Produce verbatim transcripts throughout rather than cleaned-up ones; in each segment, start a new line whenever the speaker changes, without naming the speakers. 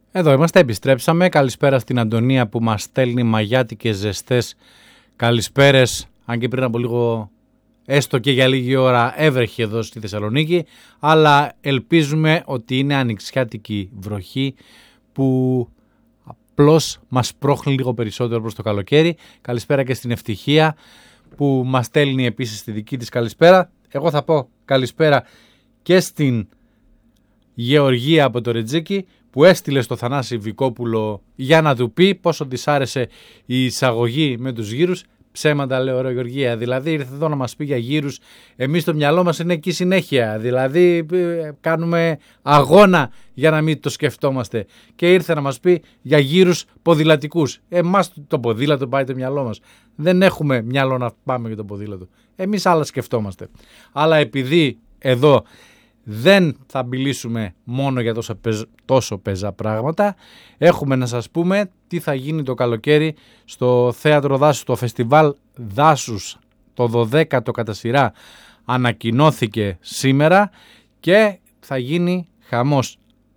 Εδώ είμαστε, επιστρέψαμε. Καλησπέρα στην Αντωνία που μας στέλνει μαγιάτικες ζεστές καλησπέρες. Αν και πριν από λίγο, έστω και για λίγη ώρα, έβρεχε εδώ στη Θεσσαλονίκη. Αλλά ελπίζουμε ότι είναι ανοιξιάτικη βροχή που απλώς μας πρόχνει λίγο περισσότερο προς το καλοκαίρι. Καλησπέρα και στην Ευτυχία που μας στέλνει επίσης τη δική της καλησπέρα. Εγώ θα πω καλησπέρα και στην Γεωργία από το Ρετζίκι που έστειλε στο Θανάση Βικόπουλο για να του πει πόσο της άρεσε η εισαγωγή με τους γύρους. Ψέματα λέω ρε Γεωργία, δηλαδή ήρθε εδώ να μας πει για γύρους, εμείς το μυαλό μας είναι εκεί συνέχεια, δηλαδή κάνουμε αγώνα για να μην το σκεφτόμαστε και ήρθε να μας πει για γύρους ποδηλατικούς. Εμάς το ποδήλατο πάει το μυαλό μας, δεν έχουμε μυαλό να πάμε για το ποδήλατο, εμείς άλλα σκεφτόμαστε. Αλλά επειδή εδώ δεν θα μιλήσουμε μόνο για τόσο, πεζ, τόσο πεζά πράγματα. Έχουμε να σας πούμε τι θα γίνει το καλοκαίρι στο Θέατρο Δάσους. Το φεστιβάλ Δάσους, το δωδέκατο κατά σειρά, ανακοινώθηκε σήμερα και θα γίνει χαμός.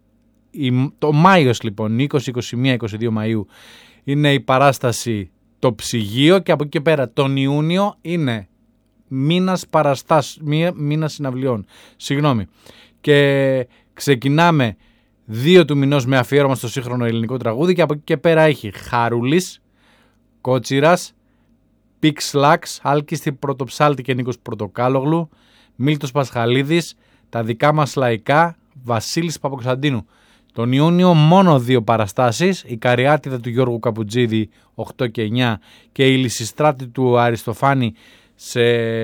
Το Μάιος λοιπόν, είκοσι, είκοσι ένα, είκοσι δύο Μαΐου είναι η παράσταση το ψυγείο και από εκεί και πέρα τον Ιούνιο είναι μήνας παραστάσ, μήνας συναυλιών, συγγνώμη. Και ξεκινάμε δύο του μηνός με αφιέρωμα στο σύγχρονο ελληνικό τραγούδι και από εκεί και πέρα έχει Χαρούλης, Κότσιρας, Πιξλάξ, Άλκιστη Πρωτοψάλτη και Νίκος Πρωτοκάλογλου, Μίλτος Πασχαλίδης, τα δικά μας λαϊκά, Βασίλης Παπακοσταντίνου. Τον Ιούνιο μόνο δύο παραστάσεις, η Καριάτιδα του Γιώργου Καπουτζίδη οκτώ και εννιά και η Λυσιστράτη του Αριστοφάνη σε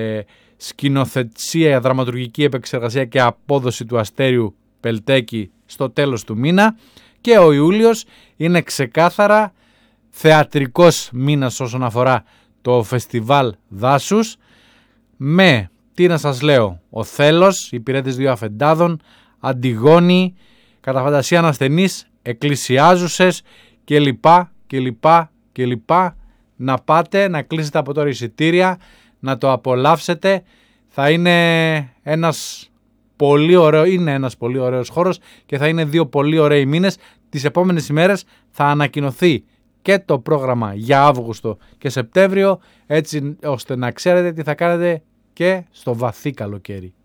σκηνοθεσία, δραματουργική επεξεργασία και απόδοση του Αστέριου Πελτέκη στο τέλος του μήνα. Και ο Ιούλιος είναι ξεκάθαρα θεατρικός μήνας όσον αφορά το φεστιβάλ Δάσους, με, τι να σας λέω, Οθέλος, Υπηρέτες δύο Αφεντάδων, Αντιγόνη, Κατά φαντασία ανασθενής, Εκκλησιάζουσες και λοιπά και λοιπά και λοιπά. Να πάτε, να κλείσετε από τώρα εισιτήρια, να το απολαύσετε. Θα είναι ένας πολύ ωραίο, είναι ένας πολύ ωραίος χώρος και θα είναι δύο πολύ ωραίοι μήνες. Τις επόμενες ημέρες θα ανακοινωθεί και το πρόγραμμα για Αύγουστο και Σεπτέμβριο, έτσι ώστε να ξέρετε τι θα κάνετε και στο βαθύ καλοκαίρι.